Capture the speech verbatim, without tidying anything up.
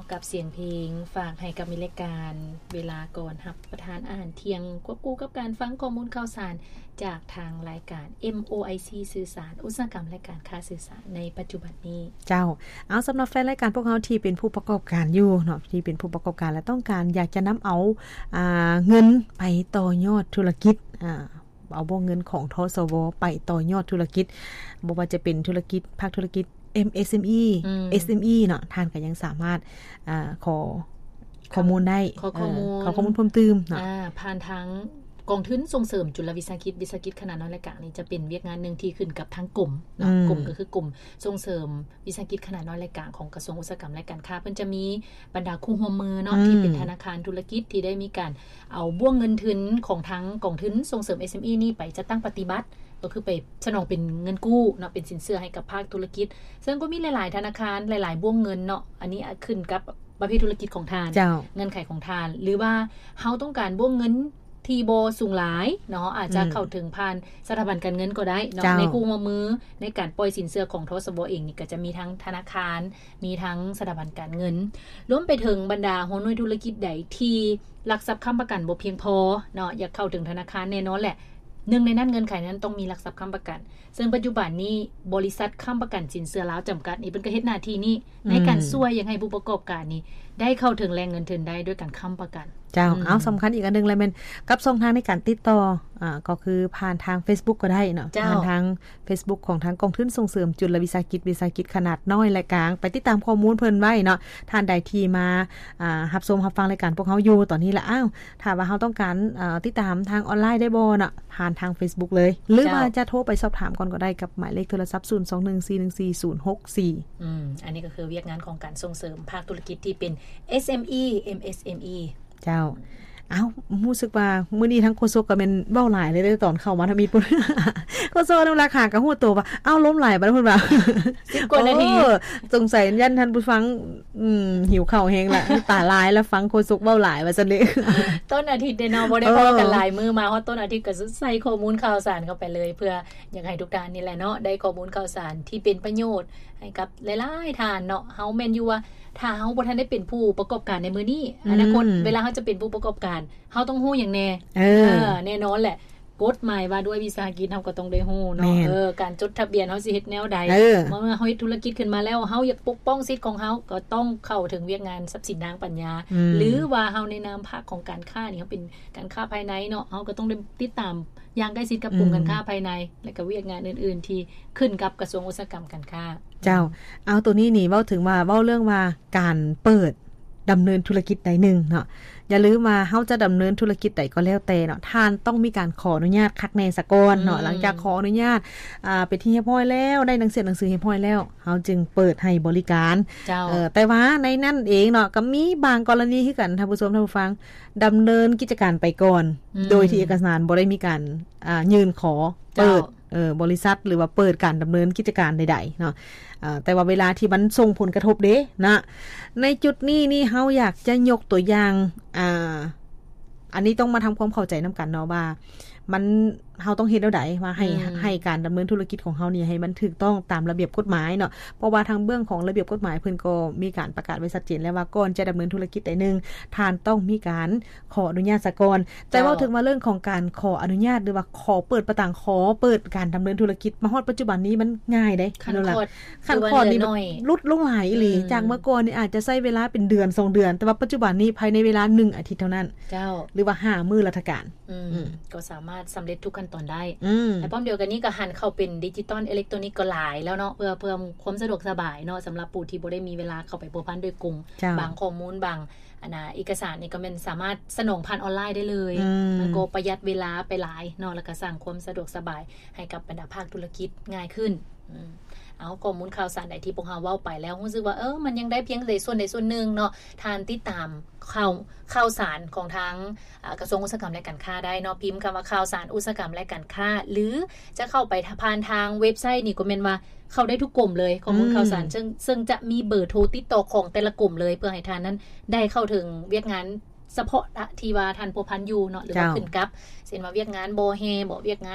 กับเสียงเพลงฝากให้กับมิรายการเวลาก่อนรับประทานอาหารเที่ยงควบคู่กับการฟังข้อมูลข่าวสารจากทางรายการ เอ็ม โอ ไอ ซี สื่อสารอุตสาหกรรมและการค้าสื่อสารในปัจจุบันนี้เจ้าเอาสำหรับแฟนรายการพวกเราที่เป็นผู้ประกอบการอยู่เนาะที่เป็นผู้ประกอบการและต้องการอยากจะนำเอาอ่าเงินไปต่อยอดธุรกิจอ่าเอาบ่เงินของทสวไปต่อยอดธุรกิจบ่ว่าจะเป็นธุรกิจภาคธุรกิจ เอ็ม เอส เอ็ม อี เอส เอ็ม อี เนาะท่านก็ยังสามารถอ่าขอข้อมูลได้ขอข้อมูลขอข้อมูลเพิ่มเติมเนาะอ่าผ่านทางกองทุนส่งเสริมจุลวิสาหกิจวิสาหกิจขนาดน้อยและกลางนี่จะเป็นเวียกงานนึงที่ขึ้นกับทางกลุ่มเนาะกลุ่มก็คือกลุ่มส่งเสริมวิสาหกิจขนาดน้อยและกลางของกระทรวงอุตสาหกรรมและการค้าเพิ่นจะมีบรรดาคู่ร่วมมือเนาะที่เป็นธนาคารธุรกิจที่ได้มีการเอาบ่วงเงินทุนของทางกองทุนส่งเสริม เอส เอ็ม อี นี่ไปจัดตั้งปฏิบัติก็คือไปสนองเป็นเงินกู้เนาะเป็นสินเชื่อให้กับภาคธุรกิจซึ่งก็มีหลายๆธนาคารหลายๆบ่วงเงินเนาะอันนี้ขึ้นกับประเภทธุรกิจของทานเงื่อนไขของทานหรือว่าเฮาต้องการบ่วงเงินที่บ่สูงหลายเนาะอาจจะเข้าถึงผ่านสถาบันการเงินก็ได้เนาะในคู่มือในการปล่อยสินเชื่อของทสวเองนี่ก็จะมีทั้งธนาคารมีทั้งสถาบันการเงินรวมไปถึงบรรดาหัวหน่วยธุรกิจใดที่หลักทรัพย์ค้ำประกันบ่เพียงพอเนาะอยากเข้าถึงธนาคารแน่นอนแหละหนึ่งในนั้นเงื่อนไขนั้นต้องมีหลักทรัพย์ค้ำประกันซึ่งปัจจุบันนี้บริษัทค้ำประกันสินเชื่อลาวจำกัดนี่เพิ่นก็เฮ็ดหน้าที่นี้ในการช่วยยังให้ผู้ประกอบการนี้ได้เข้าถึงแรงเงินทุนได้ด้วยการค้ำประกันเจ้าเอาสำคัญอีกอันนึงเลยแม่นกับช่องทางในการติดต่ออ่าก็คือผ่านทาง Facebook ก็ได้เนาะผ่านทาง Facebook ของทางกองทุนส่งเสริมจุลวิสาหกิจวิสาหกิจขนาดน้อยและกลางไปติดตามข้อมูลเพิ่นไว้เนาะท่านใดที่มาอ่ารับชมรับฟังรายการพวกเฮาอยู่ตอนนี้ละอ้าวถ้าว่าเฮาต้องการเอ่อติดตามทางออนไลน์ได้บ่เนาะผ่านทาง Facebook เลยหรือว่าจะโทรไปสอบถามก่อนก็ได้กับหมายเลขโทรศัพท์ศูนย์ สอง หนึ่ง สี่ หนึ่ง สี่ ศูนย์ หก สี่อืมอันนี้ก็คือเวียกงานของการส่งเสริมภาคธุรกิจที่เป็น เอส เอ็ม อี เอ็ม เอส เอ็ม อีเจ้าอ้าวรู้สึกว่ามื้อนี้ทั้งโคซกก็เป็นเว้าหลายเลยตอนเข้ามาทำมีปุ่นโคซกนำราคาก็ฮู้ตัวว่าอ้าวล้มหลายบ่เพิ่นว่าสิบกว่านาทีสงสัยยันท่านผู้ฟังอืมหิวข้าวแฮงละตาลายแล้วฟังโคซกเว้าหลายว่าซั่นเด้ต้นอาทิตย์เนาะบ่ได้พ้อกันหลายมื้อมาฮอดต้นอาทิตย์ก็ใส่ข้อมูลข่าวสารเข้าไปเลยเพื่ออยากให้ทุกท่านนี่แหละเนาะได้ข้อมูลข่าวสารที่เป็นประโยชน์ให้กับหลายๆท่านเนาะเฮาแม่นอยู่ว่าถ้าเฮาบ่ทันได้เป็นผู้ประกอบการในมื้อนี้อนาคตเวลาเฮาจะเป็นผู้ประกอบการเฮาต้องฮู้หยังแน่เออแน่นอนแหละกฎหมายว่าด้วยวิสาหกิจเฮาก็ต้องได้ฮู้เนาะเออการจดทะเบียนเฮาสิเฮ็ดแนวใดเมื่อเฮาเฮ็ดธุรกิจขึ้นมาแล้วเฮาอยากปกป้องสิทธิ์ของเฮาก็ต้องเข้าถึงเวียกงานทรัพย์สินทางปัญญาหรือว่าเฮาในนามภาคของการค้านี่เฮาเป็นการค้าภายในเนาะเฮาก็ต้องได้ติดตามอย่างใกล้ชิดกับกลุ่มการค้าภายในและก็เวียกงานอื่นๆที่ขึ้นกับกระทรวงอุตสาหกรรมการค้าเจ้าเอาตัวนี้นี่เว้าถึงว่าเว้าเรื่องว่าการเปิดดำเนินธุรกิจใดหนึ่งเนาะอย่าลืมมาเฮาจะดำเนินธุรกิจใดก็แล้วแต่เนาะท่านต้องมีการขออนุญาตคักแน่ซะก่อนเนาะหลังจากขออนุญาตอ่าเป็นที่เรียบร้อยแล้วได้หนังสือหนังสือเรียบร้อยแล้วเฮาจึงเปิดให้บริการเออแต่ว่าในนั้นเองเนาะก็มีบางกรณีคือกันท่านผู้ชมท่านผู้ฟังดำเนินกิจการไปก่อนโดยที่เอกสารบ่ได้มีการอ่ายื่นขอเปิดเออบริษัทหรือว่าเปิดการดำเนินกิจการใดๆเนาะแต่ว่าเวลาที่มันส่งผลกระทบเด้นะในจุดนี้นี่เฮาอยากจะยกตัวอย่างอ่าอันนี้ต้องมาทำความเข้าใจนำกันเนาะว่ามันเฮาต้องเฮ็ดแล้วใดว่าให้ให้การดำเนินธุรกิจของเฮานี่ให้มันถูกต้องตามระเบียบกฎหมายเนาะเพราะว่าทางเบื้องของระเบียบกฎหมายเพิ่นก็มีการประกาศไว้ชัดเจนแล้วว่าก่อนจะดำเนินธุรกิจใดนึงท่านต้องมีการขออนุญาตซะก่อนแต่ว่าถึงมาเรื่องของการขออนุญาตหรือว่าขอเปิดประต่างขอเปิดการดำเนินธุรกิจมาฮอดปัจจุบันนี้มันง่ายเด้ขั้นตอนขั้นตอนนี้ลดลงหลายอีหลีจากเมื่อก่อนนี่อาจจะใช้เวลาเป็นเดือนสองเดือนแต่ว่าปัจจุบันนี้ภายในเวลาหนึ่งอาทิตย์เท่านั้นเจ้าหรือว่าห้ามื้อราชการอืมก็สามารถสำเร็จทุกขั้นตอนได้แต่พร้อมเดียวกันนี้ก็หันเข้าเป็นดิจิตอลอิเล็กทรอนิกส์ก็หลายแล้วเนาะเพื่อเพิ่มความสะดวกสบายเนาะสำหรับผู้ที่บ่ได้มีเวลาเข้าไปพัวพันโดยกรุงบางข้อมูลบางอันน่ะเอกสารนี่ก็มันสามารถสนองผ่านออนไลน์ได้เลยมันก็ประหยัดเวลาไปหลายเนาะแล้วก็สร้างความสะดวกสบายให้กับบรรดาภาคธุรกิจง่ายขึ้นเอาข้อมูลข่าวสารใดที่พวกเฮาเว้าไปแล้วรู้สึกว่าเออมันยังได้เพียงใดส่วนใดส่วนหนึ่งเนาะทานติดตามข่าวข่าวสารของทางกระทรวงอุตสาหกรรมและการค้าได้เนาะพิมพ์คำว่าข่าวสารอุตสาหกรรมและการค้าหรือจะเข้าไปผ่านทางเว็บไซต์นี่ก็แม่นว่าเข้าได้ทุกกลุ่มเลยข้อมูลข่าวสารซึ่งซึ่งจะมีเบอร์โทรติดต่อของแต่ละกลุ่มเลยเพื่อให้ท่านนั้นได้เข้าถึงเวียกงานเฉพาะที่ว่าท่านพัวพันอยู่เนาะหรือว่าขึ้นกับเช่นว่าเวียกงานบ่แฮบ่เวียกงาน